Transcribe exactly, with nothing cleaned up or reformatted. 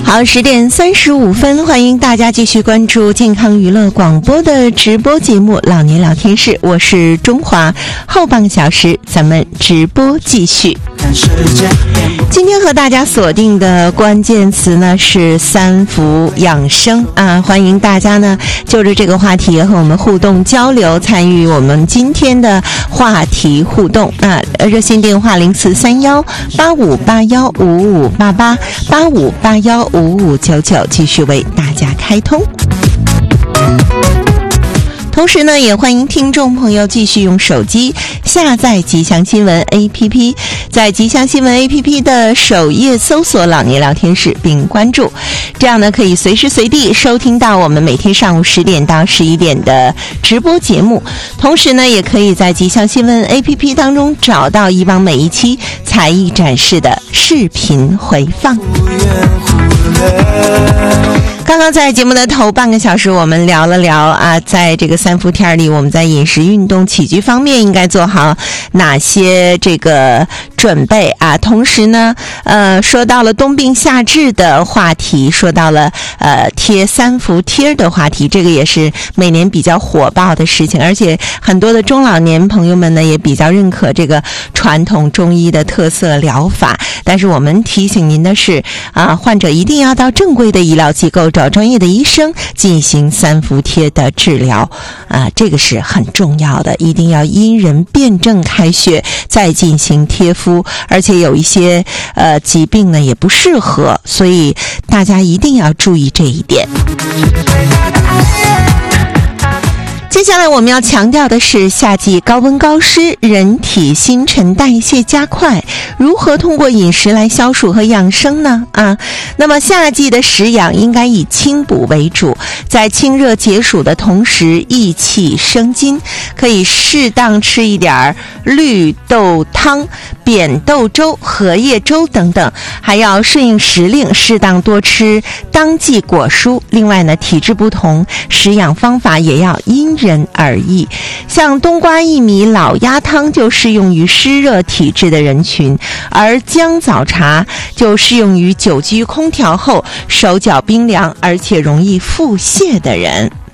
好，十点三十五分，欢迎大家继续关注健康娱乐广播的直播节目《老年聊天室》，我是中华。后半个小时，咱们直播继续。今天和大家锁定的关键词呢是三伏养生啊，欢迎大家呢就着这个话题和我们互动交流，参与我们今天的话题互动啊。热线电话零四三幺八五八幺五五八八八五八幺五五九九，继续为大家开通。同时呢，也欢迎听众朋友继续用手机下载吉祥新闻 A P P， 在吉祥新闻 A P P 的首页搜索老年聊天室并关注，这样呢可以随时随地收听到我们每天上午十点到十一点的直播节目。同时呢，也可以在吉祥新闻 A P P 当中找到以往每一期才艺展示的视频回放。刚刚在节目的头半个小时，我们聊了聊啊，在这个三伏天里，我们在饮食、运动、起居方面应该做好哪些这个准备啊？同时呢，呃，说到了冬病夏治的话题，说到了呃贴三伏贴的话题，这个也是每年比较火爆的事情，而且很多的中老年朋友们呢也比较认可这个传统中医的特色疗法。但是我们提醒您的是啊，患者一定要到正规的医疗机构找专业的医生进行三伏贴的治疗啊，这个是很重要的，一定要因人辩证开穴再进行贴敷，而且有一些呃疾病呢也不适合，所以大家一定要注意这一点。接下来我们要强调的是，夏季高温高湿，人体新陈代谢加快，如何通过饮食来消暑和养生呢？啊，那么夏季的食养应该以清补为主，在清热解暑的同时益气生津，可以适当吃一点绿豆汤、扁豆粥、荷叶粥等等，还要顺应时令，适当多吃当季果蔬。另外呢，体质不同，食养方法也要因人而异，像冬瓜薏米老鸭汤就适用于湿热体质的人群，而姜枣茶就适用于久居空调后手脚冰凉而且容易腹泻的人。